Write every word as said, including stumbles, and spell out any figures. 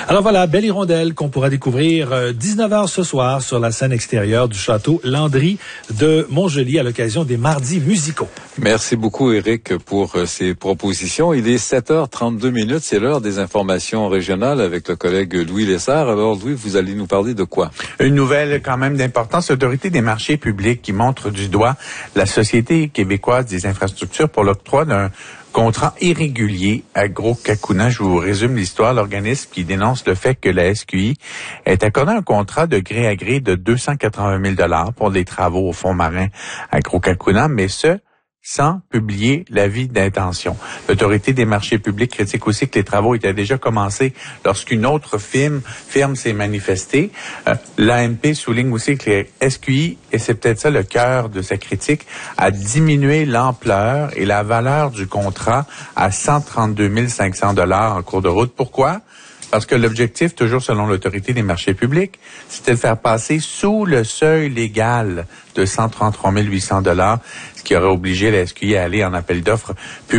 Alors voilà, belle hirondelle qu'on pourra découvrir euh, dix-neuf heures ce soir sur la scène extérieure du château Landry de Montjoly à l'occasion des mardis musicaux. Merci beaucoup, Éric, pour euh, ces propositions. Il est sept heures trente-deux minutes, c'est l'heure des informations régionales avec le collègue Louis Lessard. Alors, Louis, vous allez nous parler de quoi? Une nouvelle quand même d'importance, l'Autorité des marchés publics qui montre du doigt la Société québécoise des infrastructures pour l'octroi d'un contrat irrégulier à Gros-Cacouna. Je vous résume l'histoire. L'organisme qui dénonce le fait que la S Q I ait accordé un contrat de gré à gré de deux cent quatre-vingt mille dollars pour des travaux au fond marin à Gros-Cacouna, mais ce, sans publier l'avis d'intention. L'Autorité des marchés publics critique aussi que les travaux étaient déjà commencés lorsqu'une autre firme, firme s'est manifestée. Euh, L'A M P souligne aussi que les S Q I, et c'est peut-être ça le cœur de sa critique, a diminué l'ampleur et la valeur du contrat à cent trente-deux mille cinq cents dollars en cours de route. Pourquoi? Parce que l'objectif, toujours selon l'Autorité des marchés publics, c'était de faire passer sous le seuil légal de cent trente-trois mille huit cents dollars, ce qui aurait obligé la S Q I à aller en appel d'offres